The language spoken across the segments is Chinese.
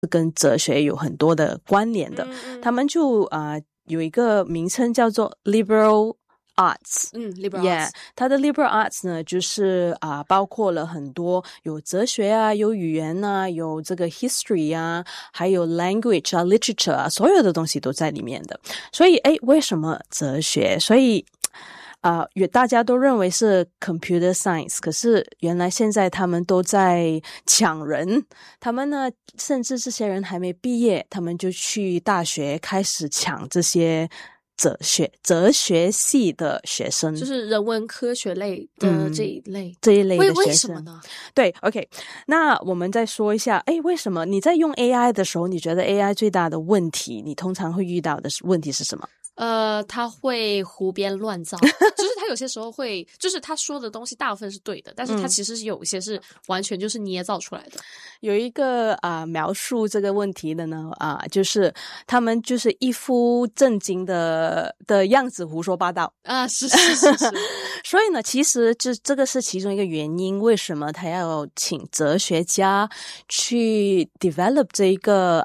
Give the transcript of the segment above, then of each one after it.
跟哲学有很多的关联的，他们就有一个名称叫做 liberal arts。liberal arts， 它的 liberal arts 呢，就是包括了很多有哲学啊，有语言啊，有这个 history 啊，还有 language 啊 literature 啊，所有的东西都在里面的。所以为什么哲学？所以大家都认为是 computer science， 可是原来现在他们都在抢人，他们呢，甚至这些人还没毕业，他们就去大学开始抢这些哲学系的学生， 就是人文科学类的这一类的学生。 为什么呢？ 对 OK， 那我们再说一下为什么你在用 AI 的时候，你觉得 AI 最大的问题，你通常会遇到的问题是什么？ 他会胡编乱造，就是他有些时候会，就是他说的东西大部分是对的，但是他其实是有一些是完全就是捏造出来的。 有一个描述这个问题的呢就是他们就是一副正经的样子胡说八道是所以呢，其实这个是其中一个原因，为什么他要请哲学家去 develop 这一个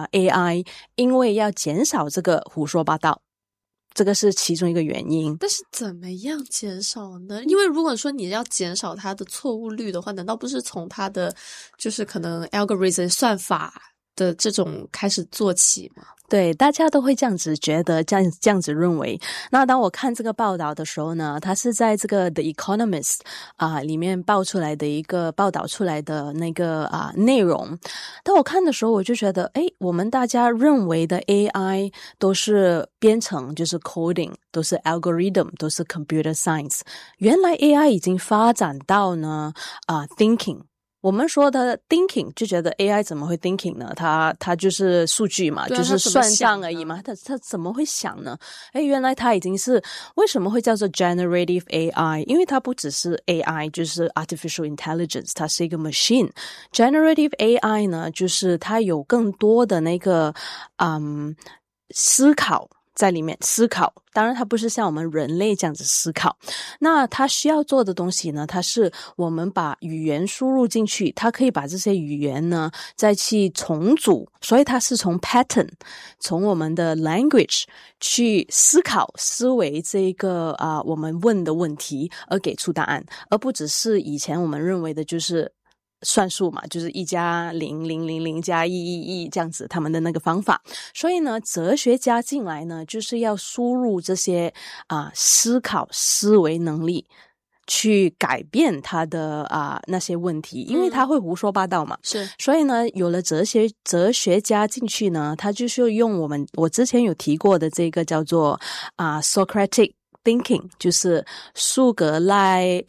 AI， 因为要减少这个胡说八道。这个是其中一个原因。 但是怎么样减少呢？因为如果说你要减少它的错误率的话，难道不是从它的就是可能 algorithm 算法的这种开始做起吗？ 对，大家都会这样子觉得，这样子认为。那当我看这个报道的时候呢，它是在这个 The Economist 里面报出来的一个报道出来的那个内容。当我看的时候，我就觉得我们大家认为的 AI 都是编程，就是 coding， 都是 algorithm， 都是 computer science。原来 AI 已经发展到呢thinking。我们说的 thinking 就觉得 AI 怎么会 thinking 呢？它就是数据嘛，就是算账而已嘛，它怎么会想呢？原来它已经是为什么会叫做 generative AI？ 因为它不只是 AI， 就是 artificial intelligence， 它是一个 machine。generative AI 呢，就是它有更多的那个思考在里面，思考，当然它不是像我们人类这样子思考。那它需要做的东西呢，它是我们把语言输入进去，它可以把这些语言呢再去重组，所以它是从 pattern， 从我们的 language 去思维这个我们问的问题而给出答案，而不只是以前我们认为的就是算术嘛，就是1加0 0 0 0加1 1 1这样子他们的那个方法。所以呢，哲学家进来呢，就是要输入这些思考思维能力，去改变他的那些问题，因为他会胡说八道嘛。 是， 所以呢，有了哲学家进去呢，他就是用我之前有提过的这个叫做Socratic thinking， 就是苏格拉底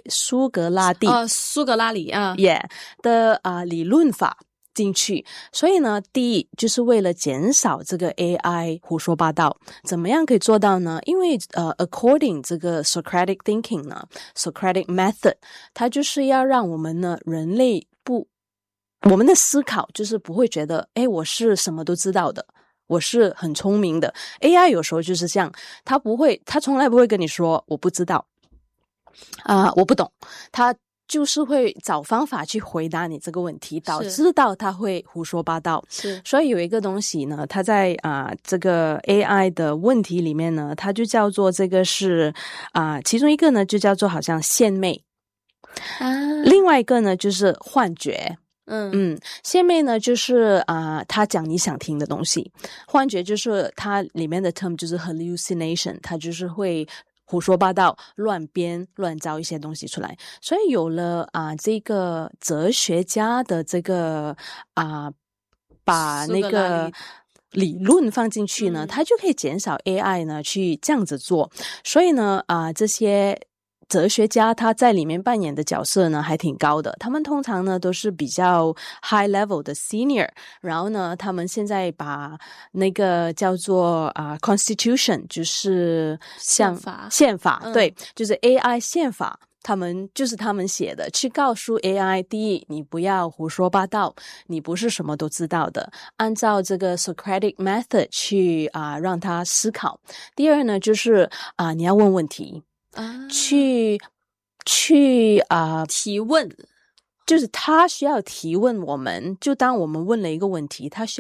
的理论法进去。所以呢，第一就是为了减少这个 AI 胡说八道，怎么样可以做到呢？因为according 这个 Socratic thinking 呢 Socratic method， 它就是要让我们呢人类我们的思考就是不会觉得我是什么都知道的，我是很聪明的。 AI 有时候就是这样，他从来不会跟你说我不知道我不懂，他就是会找方法去回答你这个问题，导致到他会胡说八道。 是， 所以有一个东西呢，它在这个 AI 的问题里面呢，它就叫做这个是其中一个呢就叫做好像献媚另外一个呢就是幻觉。献媚呢就是他讲你想听的东西，幻觉就是它里面的 term 就是 hallucination， 它就是会胡说八道乱编乱造一些东西出来。所以有了这个哲学家的这个把那个理论放进去呢，它就可以减少 AI 呢去这样子做。所以呢这些哲学家他在里面扮演的角色呢还挺高的，他们通常呢都是比较 high level 的 senior， 然后呢他们现在把那个叫做constitution， 就是像宪法对，就是 AI 宪法，他们写的，去告诉 AI， 第一，你不要胡说八道，你不是什么都知道的，按照这个 Socratic method 去让他思考。第二呢就是你要问问题去提问，就是他需要提问我们，就当我们问了一个问题，他需要